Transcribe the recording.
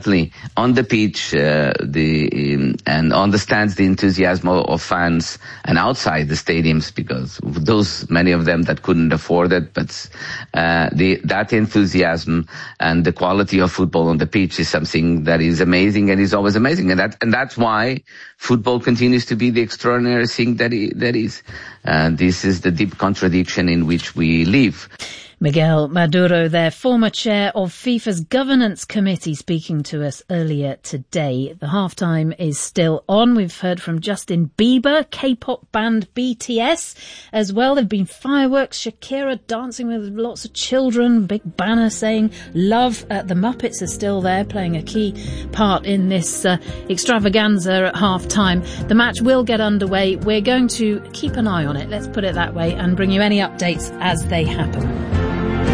On the pitch, and on the stands, the enthusiasm of fans, and outside the stadiums, because many of them that couldn't afford it, but that enthusiasm and the quality of football on the pitch is something that is amazing and is always amazing, and that's why football continues to be the extraordinary thing that is. This is the deep contradiction in which we live. Miguel Maduro, their former chair of FIFA's governance committee, speaking to us earlier today. The halftime is still on. We've heard from Justin Bieber, K-pop band BTS as well. There've been fireworks, Shakira dancing with lots of children, big banner saying love. The Muppets are still there, playing a key part in this extravaganza at halftime. The match will get underway. We're going to keep an eye on it, let's put it that way, and bring you any updates as they happen.